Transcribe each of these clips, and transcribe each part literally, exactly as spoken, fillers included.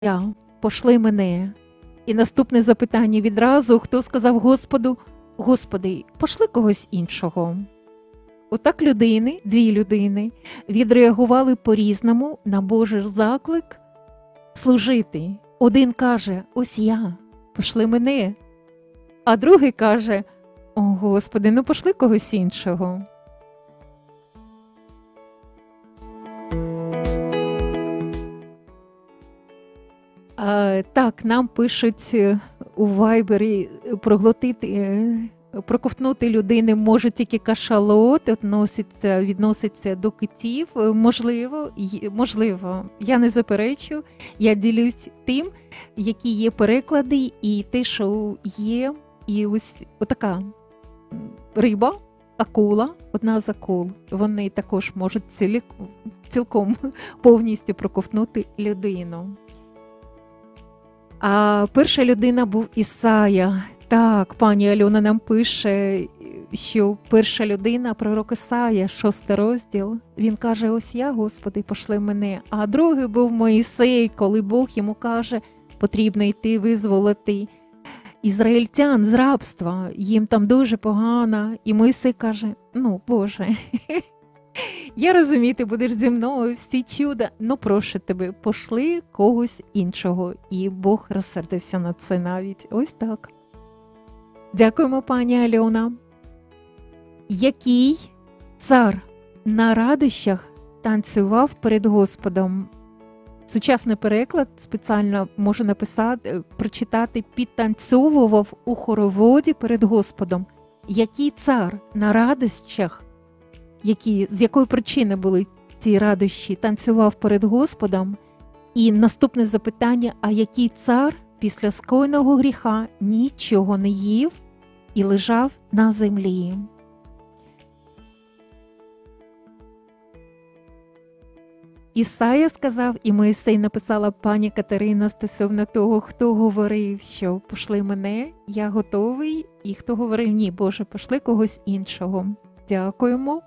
я, пошли мене. І наступне запитання відразу, хто сказав Господу, Господи, пошли когось іншого. Отак людини, дві людини, відреагували по-різному на Божий заклик служити. Один каже, ось я, пошли мене. А другий каже, о Господи, ну пошли когось іншого. А, так, нам пишуть у Вайбері, проглотити, проковтнути людини може тільки кашалот, відноситься, відноситься до китів. Можливо, можливо, я не заперечу, я ділюсь тим, які є переклади і те, що є. І ось отака риба, акула, одна з акул, вони також можуть цілі, цілком повністю проковтнути людину. А перша людина був Ісая. Так, пані Альона нам пише, що перша людина, пророк Ісая, шостий розділ, він каже, ось я, Господи, пошли мене. А другий був Моїсей, коли Бог йому каже, потрібно йти визволити ізраїльтян з рабства, їм там дуже погано. І Моїсей каже, ну, Боже, я розумію, ти будеш зі мною, всі чуда, ну прошу тебе, пошли когось іншого. І Бог розсердився на це навіть. Ось так. Дякуємо, пані Альона. Який цар на радощах танцював перед Господом? Сучасний переклад спеціально може написати, прочитати, підтанцьовував у хороводі перед Господом. Який цар на радощах, які, з якої причини були ці радощі, танцював перед Господом? І наступне запитання, а який цар після скоєного гріха нічого не їв і лежав на землі? Ісая сказав, і Моїсей написала пані Катерина стосовно того, хто говорив, що пошли мене, я готовий, і хто говорив, ні, Боже, пошли когось іншого. Дякуємо.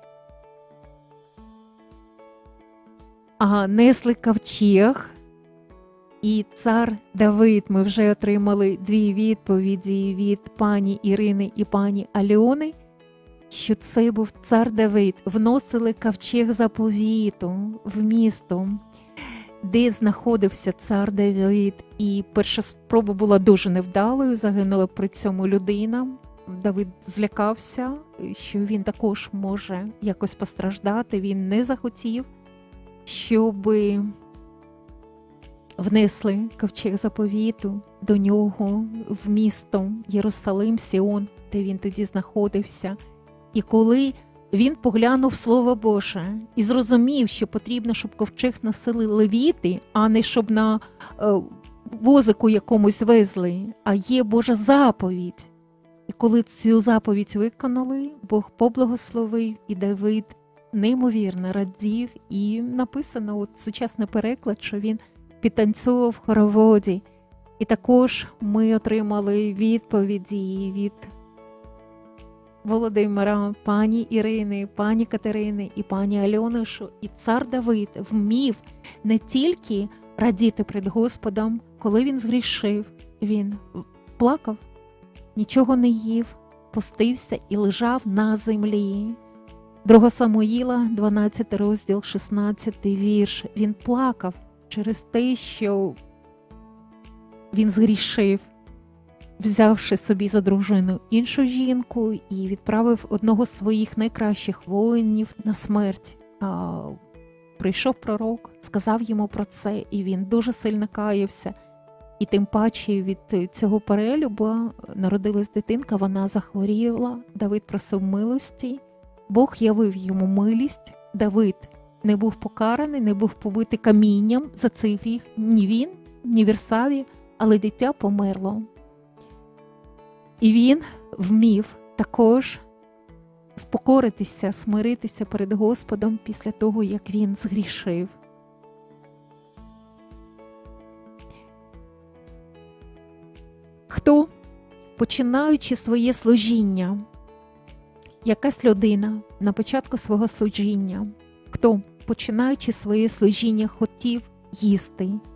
А несли ковчег і цар Давид. Ми вже отримали дві відповіді від пані Ірини і пані Альони, що це був цар Давид. Вносили ковчег заповіту в місто, де знаходився цар Давид. І перша спроба була дуже невдалою, загинула при цьому людина. Давид злякався, що він також може якось постраждати. Він не захотів, щоб внесли ковчег заповіту до нього в місто Єрусалим, Сіон, де він тоді знаходився. І коли він поглянув Слово Боже і зрозумів, що потрібно, щоб ковчег носили левіти, а не щоб на е, возику якомусь везли, а є Божа заповідь. І коли цю заповідь виконали, Бог поблагословив, і Давид неймовірно радів. І написано, от сучасний переклад, що він підтанцьовував в хороводі. І також ми отримали відповіді від Володимира, пані Ірини, пані Катерини і пані Альони, що і цар Давид вмів не тільки радіти перед Господом, коли він згрішив, він плакав, нічого не їв, постився і лежав на землі. Друга Самуїла, дванадцятий розділ, шістнадцятий вірш. Він плакав через те, що він згрішив, взявши собі за дружину іншу жінку, і відправив одного з своїх найкращих воїнів на смерть. А, прийшов пророк, сказав йому про це, і він дуже сильно каявся. І тим паче від цього перелюбу народилась дитинка, вона захворіла, Давид просив милості, Бог явив йому милість, Давид не був покараний, не був побитий камінням за цей гріх, ні він, ні Вірсаві, але дитя померло. І він вмів також впокоритися, смиритися перед Господом після того, як він згрішив. Хто, починаючи своє служіння, якась людина на початку свого служіння, хто, починаючи своє служіння, хотів їсти,